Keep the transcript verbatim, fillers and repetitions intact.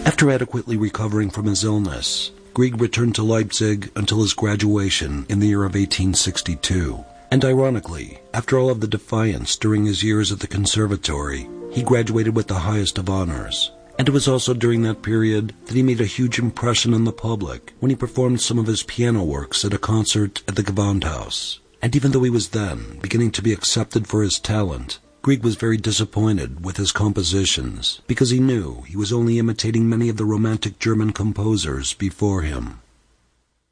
After adequately recovering from his illness, Grieg returned to Leipzig until his graduation in the year of eighteen sixty-two. And ironically, after all of the defiance during his years at the conservatory, he graduated with the highest of honors. And it was also during that period that he made a huge impression on the public when he performed some of his piano works at a concert at the Gewandhaus. And even though he was then beginning to be accepted for his talent, Grieg was very disappointed with his compositions because he knew he was only imitating many of the romantic German composers before him.